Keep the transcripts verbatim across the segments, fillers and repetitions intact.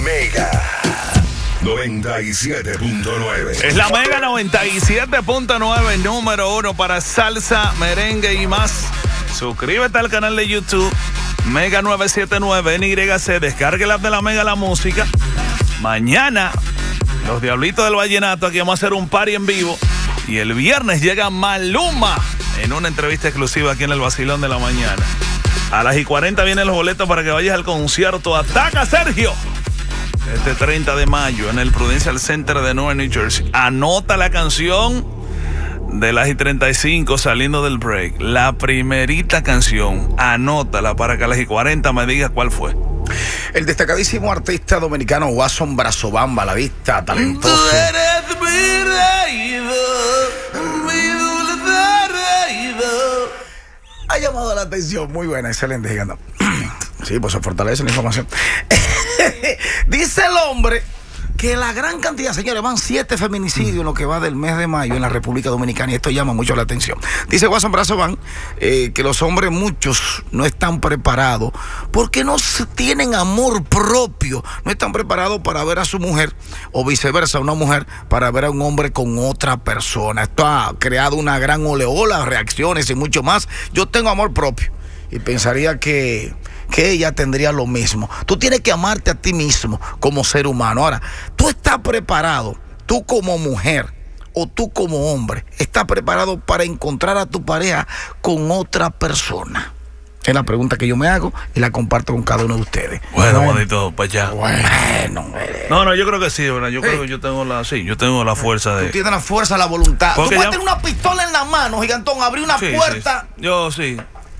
Mega noventa y siete punto nueve. Es la Mega noventa y siete punto nueve, número uno para salsa, merengue y más. Suscríbete al canal de YouTube Mega novecientos setenta y nueve N Y C. Descargue el app de la Mega La Música. Mañana los Diablitos del Vallenato, aquí vamos a hacer un party en vivo. Y el viernes llega Maluma en una entrevista exclusiva aquí en el Vacilón de la Mañana. A las y cuarenta vienen los boletos para que vayas al concierto Ataca Sergio este treinta de mayo en el Prudential Center de Newark, New Jersey. Anota la canción de las y treinta y cinco saliendo del break. La primerita canción, anótala para que a las y cuarenta me digas cuál fue. El destacadísimo artista dominicano Wasson Brazobamba, la vista, talentoso. Tú eres mi reído, mi dulce reído. Ha llamado la atención, muy buena, excelente, gigante. Sí, pues se fortalece la información. Dice el hombre que la gran cantidad, señores, van siete feminicidios en lo que va del mes de mayo en la República Dominicana, y esto llama mucho la atención. Dice Wasson Brazobamba eh, que los hombres, muchos, no están preparados porque no tienen amor propio, no están preparados para ver a su mujer, o viceversa, una mujer para ver a un hombre con otra persona. Esto ha creado una gran oleola, reacciones y mucho más. Yo tengo amor propio y pensaría que que ella tendría lo mismo. Tú tienes que amarte a ti mismo como ser humano. Ahora, tú estás preparado, tú como mujer o tú como hombre, estás preparado para encontrar a tu pareja con otra persona. Es la pregunta que yo me hago y la comparto con cada uno de ustedes. Bueno, bonito, pues ya. Bueno, no, no, yo creo que sí, ¿verdad? Yo creo que yo tengo la, sí, yo tengo la fuerza de. Tú tienes la fuerza, la voluntad. Porque tú puedes ya... tener una pistola en la mano, gigantón, abrir una sí, puerta. Sí. Yo sí,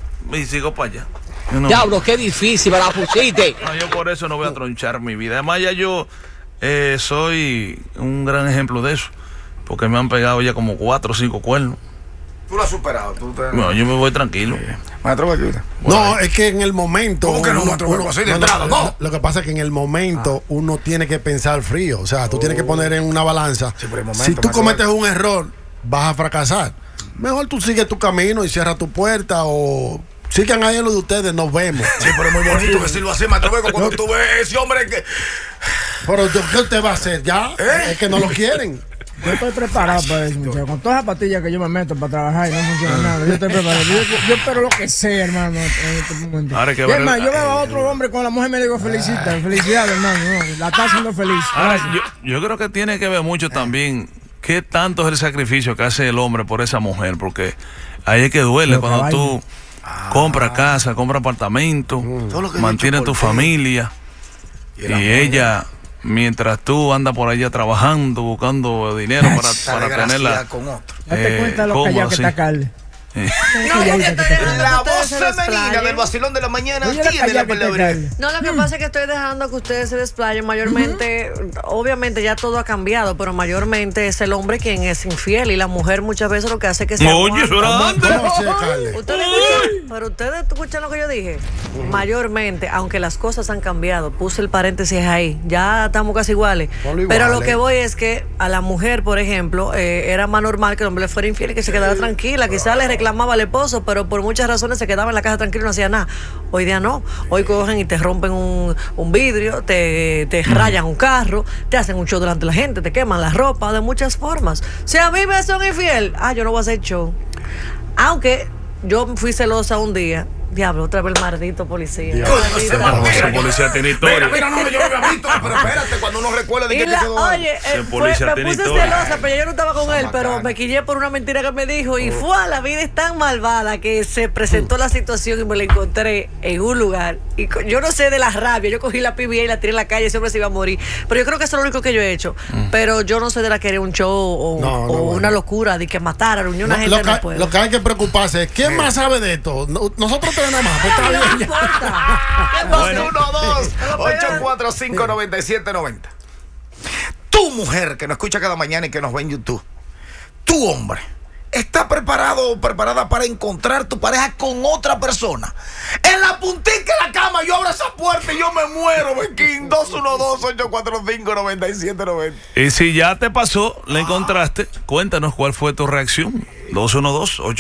y sigo para allá. No. Diablo, qué difícil, me la pusiste. No, yo por eso no voy a tronchar mi vida. Además, ya yo eh, soy un gran ejemplo de eso. Porque me han pegado ya como cuatro o cinco cuernos. Tú lo has superado. Tú te... No, yo me voy tranquilo. Sí. Maestro, no, es que en el momento. ¿Cómo que no, maestro? Uno, así de entrada, no, no. Lo que pasa es que en el momento ah. uno tiene que pensar frío. O sea, tú oh. tienes que poner en una balanza. Sí, momento, si tú cometes un error, vas a fracasar. Mejor tú sigues tu camino y cierras tu puerta o. Sigan ahí lo de ustedes, nos vemos. Sí, pero es muy bonito decirlo así, maestro Beco, cuando tú ves ese hombre que... Pero ¿qué usted va a hacer? ¿Ya? ¿Eh? Es que no lo quieren. Yo estoy preparado para eso, muchachos. Con todas las pastillas que yo me meto para trabajar y no funciona nada. Yo estoy preparado. Yo, yo, yo espero lo que sea, hermano, en este momento. Ahora que y es más, yo veo a otro hombre con la mujer y me digo felicita, felicidades, hermano. No, la está haciendo feliz. Ahora, yo, yo creo que tiene que ver mucho también qué tanto es el sacrificio que hace el hombre por esa mujer, porque ahí es que duele pero cuando tú... Ah. Compra casa, compra apartamento, mm. mantiene tu familia y, y ella, mientras tú andas por allá trabajando, buscando dinero para, para tenerla. Con otro. Date cuenta de lo callado que está Carly. No, la voz femenina del Vacilón de la Mañana tiene la palabra. No, lo que pasa es que estoy dejando que ustedes se desplayen. Mayormente, obviamente ya todo ha cambiado, pero mayormente es el hombre quien es infiel y la mujer muchas veces lo que hace es que se oye, eso era antes. Ustedes escuchan, pero ustedes escuchan lo que yo dije. Mayormente, aunque las cosas han cambiado, puse el paréntesis ahí, ya estamos casi iguales. Pero lo que voy es que a la mujer, por ejemplo, eh, era más normal que el hombre le fuera infiel y que se quedara tranquila, quizás le reclamaba al esposo, pero por muchas razones se quedaba en la casa tranquilo y no hacía nada. Hoy día no. Hoy cogen y te rompen un, un vidrio, te, te rayan un carro, te hacen un show delante de la gente, te queman la ropa de muchas formas. Si a mí me son infiel, ah, yo no voy a hacer show. Aunque yo fui celosa un día. Diablo, otra vez el maldito policía. Ese maldito policía tiene historia. Mira, mira, no, yo lo había visto, pero espérate, cuando uno recuerda de que la, te quedó. Oye, eh, fue, me puse celosa, pero yo no estaba con él, pero me quillé por una mentira que me dijo. Y fue a la vida es tan malvada que se presentó la situación y me la encontré en un lugar. Y yo no sé de la rabia, yo cogí la P B A y la tiré en la calle, ese hombre se iba a morir. Pero yo creo que eso es lo único que yo he hecho. Pero yo no sé de la que era un show o, no, no, o bueno. una locura de que matara, reunió una no, gente. Lo que, no lo que hay que preocuparse es ¿quién más sabe de esto? Nosotros tenemos más. Pues Ay, no importa. Bueno. uno dos ocho cuatro cinco nueve siete nueve cero. Tu mujer que nos escucha cada mañana y que nos ve en YouTube, tu hombre, ¿está preparado o preparada para encontrar tu pareja con otra persona? En la puntica de la cama yo abro esa puerta y yo me muero, Bequín. dos uno dos ocho cuatro cinco nueve siete nueve cero. Y si ya te pasó, la encontraste, cuéntanos cuál fue tu reacción. dos uno dos ocho